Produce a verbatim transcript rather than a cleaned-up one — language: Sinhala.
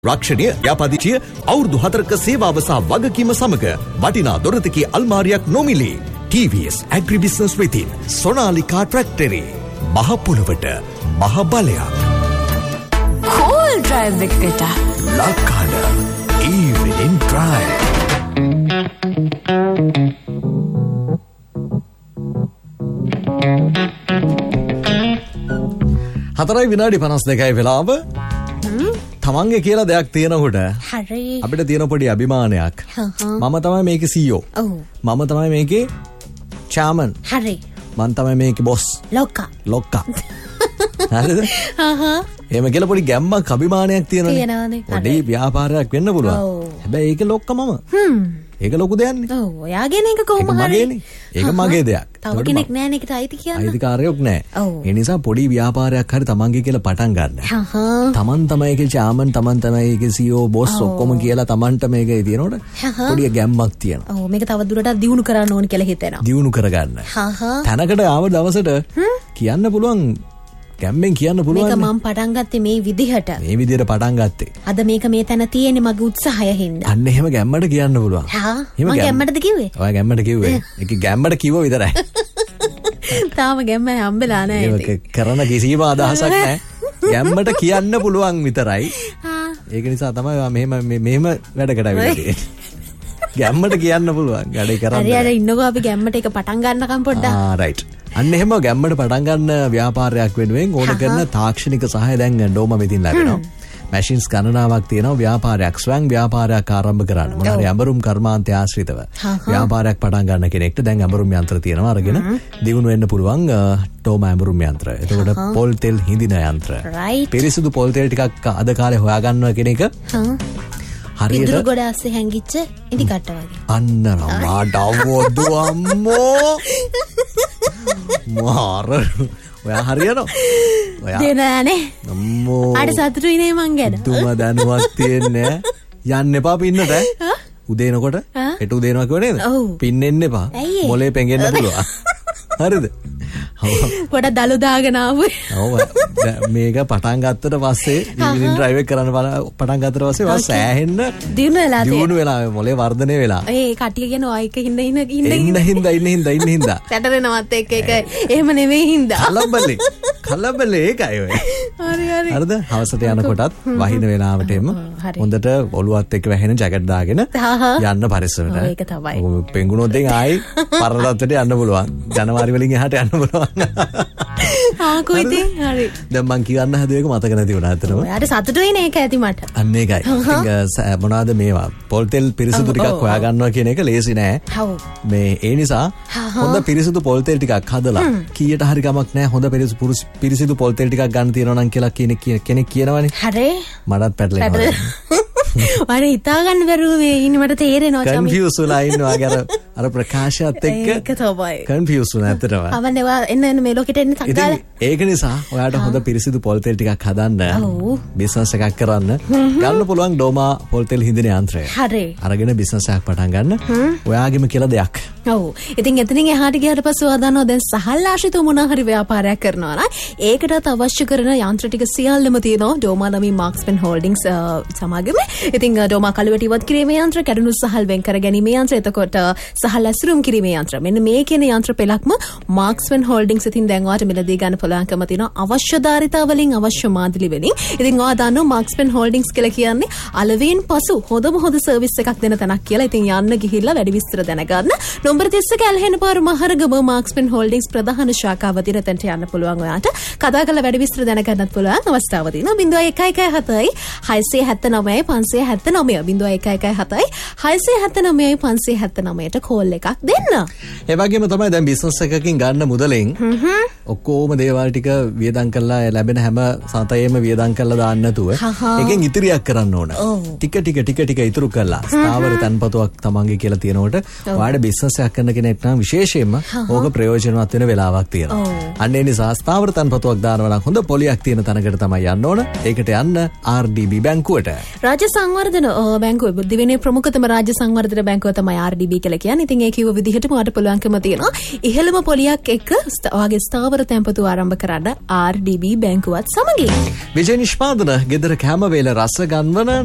රක්ෂණීය ව්‍යාපාදිචිය අවුරුදු හතරක සේවාව සහ වගකීම සමග වටිනා දොරතකේ අල්මාරියක් නොමිලේ. T V S Agri Business වෙතින් සොනාලිකා ට්‍රැක්ටරේ මහ පොළවට මහ බලයක්. Cool drive එකට ලක්කඩ evening drive. හතරයි විනාඩි පනස් දෙකයි වෙලාව. තමන්ගේ කියලා දෙයක් තියෙනකොට හරි අපිට තියෙන පොඩි අභිමානයක්. මම තමයි මේකේ C E O. ඔව්. මම තමයි මේකේ chairman. හරි. මම තමයි මේකේ boss. ලොක්කා. ලොක්කා. හරිද? හහ. එහෙම කියලා පොඩි ගැම්මක් අභිමානයක් තියෙනනේ. තියෙනවානේ. පොඩි ව්‍යාපාරයක් වෙන්න පුළුවන්. හැබැයි ඒකේ ලොක්කා මම. හ්ම්. ඒක ලොකු දෙයක්නේ. ඔව්. ඔයාගෙන එක කොහොම හරි. මගේනේ. ඒක මගේ දෙයක්. තව කෙනෙක් නෑ නේකට අයිති කියන්න. අයිතිකාරයෙක් නෑ. ඒ නිසා පොඩි ව්‍යාපාරයක් හරි තමන්ගේ කියලා පටන් ගන්න. හහ. තමන් තමයි ඒකේ chairman, තමන් තමයි ඒකේ C E O, boss ඔක්කොම කියලා තමන්ට මේකේ තියෙනකොට පොඩි ගැම්මක් තියෙනවා. ඔව් මේක තව දුරටත් දියුණු කරන්න ඕන කියලා හිතෙනවා. දියුණු කරගන්න. හහ. තැනකට ආව දවසට කියන්න පුළුවන් ගැම්මෙන් කියන්න පුළුවන්. මේක මම පටන් ගත්තේ මේ විදිහට. මේ විදිහට පටන් ගත්තේ. අද මේක මේ තැන තියෙන්නේ මගේ උත්සාහය හින්දා. අන්න එහෙම ගැම්මට කියන්න පුළුවන්. හා මම ගැම්මටද කිව්වේ? ඔය ගැම්මට කිව්වේ. ඒක ගැම්මට කිව්ව විතරයි. තාම ගැම්ම හම්බෙලා නැහැ. ඒක කරන කිසිම අදහසක් නැහැ. ගැම්මට කියන්න පුළුවන් විතරයි. ඒක නිසා තමයි මෙහෙම මෙහෙම වැඩකට අවිලා තියෙන්නේ. ගැම්මට කියන්න පුළුවන්. වැඩේ කරන්න. හරි හරි ඉන්නකෝ අපි ගැම්මට එක පටන් ගන්නකම් පොඩ්ඩක්. ආ රයිට්. අන්න එහෙම ගැම්මට පටන් ගන්න ව්‍යාපාරයක් වෙනුවෙන් ඕන කරන තාක්ෂණික සහාය දැන් ඩෝම මෙතින් ලැබෙනවා. මැෂින්ස් ගණනාවක් තියෙනවා ව්‍යාපාරයක් ස්වයං ව්‍යාපාරයක් ආරම්භ කරන්න. මොන හරි අඹරුම් කර්මාන්තය ආශ්‍රිතව ව්‍යාපාරයක් පටන් ගන්න කෙනෙක්ට දැන් අඹරුම් යන්ත්‍ර තියෙනවා අරගෙන දිනු වෙන්න පුළුවන් ඩෝම අඹරුම් යන්ත්‍ර. එතකොට පොල් තෙල් හිඳින යන්ත්‍ර. පිරිසිදු පොල් තෙල් ටිකක් අද කාලේ හොයාගන්න කෙනෙක් හරියට පිටුරු ගොඩ ඇස්සේ හැංගිච්ච ඉදි කට්ට වගේ. අන්න රමා ඩවෝදු අම්මෝ. මාර ඔයා හරියනවා. ඔයා දෙනෑනේ. අම්මෝ. අර සතුටුයි නේ මං ගැන. දුම දැනුවත් තියන්නේ. යන්න එපා පින්නට. උදේනකොට හෙට උදේනවා කිව්ව නේද? පින්නෙන්න එපා. මොලේ පෙඟෙන්න පුළුවන්. හරිද? පොඩ දලු දාගෙන ආවේ. ඔව් මේක පටන් ගත්තට පස්සේ ඉවිනින් ඩ්‍රයිව් එක කරන්න පටන් ගත්තට පස්සේ වා සෑහෙන්න දිනු වෙලා තියෙනවා. දිනු වෙලා මොලේ වර්ධනය වෙලා. ඒ කටිය කියන ඔය එක හින්දා ඉන්න ඉන්න ඉන්න හින්දා ඉන්න හින්දා ඉන්න හින්දා. සැටරෙනවත් එක්ක එක එහෙම නෙවෙයි හින්දා. කලබලේ. කලබලේ ඒකයි ඔය. හරි හරි. හරිද? හවසට යනකොටත් වහින වෙලාවට එම හොඳට ඔළුවත් එක්ක වැහෙන ජැකට් දාගෙන යන්න පරිස්සමට. ඒක තමයි. ඔව් පෙඟුනොත් දැන් ආයි පරදත්තට යන්න පුළුවන්. ජනවාරි වලින් එහාට යන්න පුළුවන්. ආ කොයිද? හරි. දැන් මං කියන්න හදුවේ ඒක මතක නැති වුණා අතනම. ඔයාට සතුටුයි නේ ඒක ඇති මට. අන්න ඒකයි. ඉතින් මොනවාද මේවා? පොල් තෙල් පිරිසිදු ටිකක් හොයා ගන්නවා කියන එක ලේසි නෑ. ඔව්. මේ ඒ නිසා හොඳ පිරිසිදු පොල් තෙල් ටිකක් හදලා කීයට හරි ගමක් නෑ හොඳ පිරිසිදු පොල් තෙල් ටිකක් ගන්න තියෙනවා නම් කියලා කෙනෙක් කියනවනේ. හරි. මටත් පැටලෙනවා. අර හිතා ගන්න බැරුව මේ ඉන්නේ මට තේරෙනවා චමි. කන්ෆියුස් වෙලා ඉන්නවා අර අර ප්‍රකාශයත් එක්ක. ඒක තමයි. කන්ෆියුස් වුණා ඇත්තටම. අවන්දේවා එන්න එන්න මේ ලෝකෙට එන්න සක්කාල. ඒක නිසා ඔයාට හොඳ පිරිසිදු පොල් තෙල් ටිකක් හදන්න බිස්නස් එකක් කරන්න ගන්න පුළුවන් ඩෝමා පොල් තෙල් හිඳින යන්ත්‍රය. හරි. අරගෙන බිස්නස් එකක් පටන් ගන්න. ඔයාගෙම කියලා දෙයක්. ඔව්. ඉතින් එතනින් එහාට ගියාට පස්සේ ඔයා දන්නවා දැන් සහල් ආශ්‍රිත මොනවා හරි ව්‍යාපාරයක් කරනවා නම් ඒකටත් අවශ්‍ය කරන යන්ත්‍ර ටික සියල්ලම තියෙනවා ඩෝමා නමින් මාක්ස්පෙන් හෝල්ඩින්ග්ස් සමාගම. ඉතින් ඩෝමා කළුවට ඉවත් කිරීමේ යන්ත්‍ර, කැඩුණු සහල් වෙන් කර ගැනීමේ යන්ත්‍ර, එතකොට සහල් ඇසුරුම් කිරීමේ යන්ත්‍ර. මෙන්න මේ කියන යන්ත්‍ර පෙළක්ම මාක්ස්පෙන් හෝල්ඩින්ග්ස් ඉතින් දැන් ඔයාට මිලදී ගන්න පුළුවන්කම තියෙනවා අවශ්‍ය ධාරිතා වලින් අවශ්‍ය මාදිලි වලින්. ඉතින් ඔයා දන්නවා මාක්ස්පෙන් හෝල්ඩින්ග්ස් කියලා කියන්නේ අලවීන් පසු හොඳම හොඳ සර්විස් එකක් දෙන තැනක් කියලා. ඉතින් යන්න ගිහිල්ලා වැඩි විස්තර දැනගන්න. නම්බර තිස්ස කැලහෙන පාර මහරගම මාක්ස්පෙන් හෝල්ඩින්ග්ස් ප්‍රධාන ශාඛාව තියෙන තැනට යන්න පුළුවන් ඔයාට. කතා කරලා වැඩි විස්තර දැනගන්නත් පුළුවන් අවස්ථාව තියෙනවා. zero one one seven හතයි හයසිය හැත්තෑ නවයයි පන්සිය හැත්තෑ නවය zero one one one හතයි හයසිය හැත්තෑ නවයයි පන්සිය හැත්තෑ නවයට කෝල් එකක් දෙන්න. ඒ වගේම තමයි දැන් බිස්නස් එකකින් ගන්න මුදලෙන් ඔක්කොම දේවල් ටික වියදම් කරලා ලැබෙන හැම සතයෙම වියදම් කරලා දාන්න නැතුව එකෙන් ඉතිරියක් කරන්න ඕන. ටික ටික ටික ටික ඉතුරු කරලා ස්ථාවර තන්පතුවක් තමන්ගේ කියලා තියෙනකොට ඔයාලට බිස්නස් එකක් කරන කෙනෙක් නම් විශේෂයෙන්ම ඕක ප්‍රයෝජනවත් වෙන වෙලාවක් තියෙනවා. අන්න ඒ නිසා ස්ථාවර තන්පතුවක් දානවා නම් හොඳ පොලියක් තියෙන තැනකට තමයි යන්න ඕන. ඒකට යන්න R D B බැංකුවට. රාජ්‍ය සංවර්ධන බැංකුව බුද්ධිවිනය ප්‍රමුඛතම රාජ්‍ය සංවර්ධන බැංකුව තමයි R D B කියලා කියන්නේ. ඉතින් ඒ කිව්ව විදිහටම ඔයාලට පුළුවන්කම තියෙනවා. ඉහළම පොලියක් එක්ක ඔයාගේ ස්ථාවර තැන්පතු ආරම්භ කරන්න R D B බැංකුවත් සමගින්. විජය නිෂ්පාදන ගෙදර කැම වේල රස ගන්වන